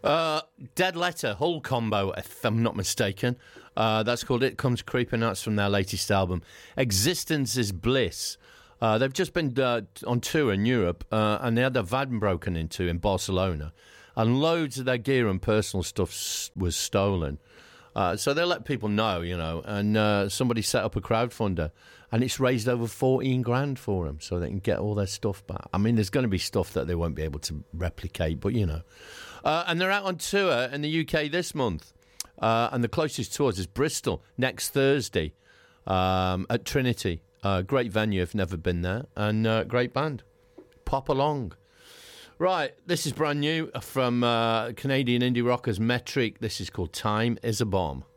Dead Letter, Hull Combo, if I'm not mistaken. That's called It Comes Creeping. That's from their latest album. Existence is Bliss. They've just been on tour in Europe, and they had their van broken into in Barcelona, and loads of their gear and personal stuff was stolen. So they let people know, and somebody set up a crowdfunder, and it's raised over 14 grand for them, so they can get all their stuff back. I mean, there's going to be stuff that they won't be able to replicate, but and they're out on tour in the UK this month, and the closest to us is Bristol next Thursday at Trinity. Great venue if never been there, and great band. Pop along. Right, this is brand new from Canadian indie rockers Metric. This is called Time is a Bomb.